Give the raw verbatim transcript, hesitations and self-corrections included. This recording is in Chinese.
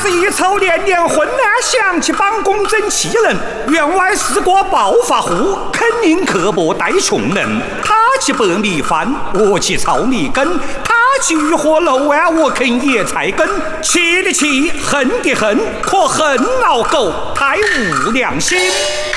子一瞅连连昏啊，想起帮公争其人，员外是个暴发户，肯定刻薄待穷人。他去白米饭，我去炒米羹；他去鱼火楼啊，我啃野菜根。气的气，恨的恨，可恨老狗太无良心。